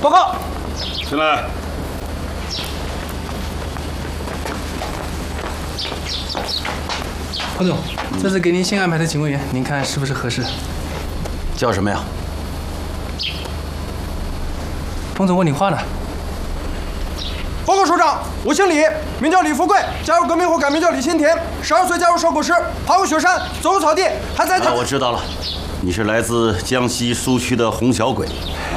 报告。 进来。 彭总，这是给您新安排的警卫员，您看是不是合适？ 叫什么呀？ 彭总问你话呢。 报告首长，我姓李，名叫李富贵，加入革命后改名叫李新田，12岁加入烧烤师，爬过雪山，走过草地，还在。 我知道了，你是来自江西苏区的红小鬼。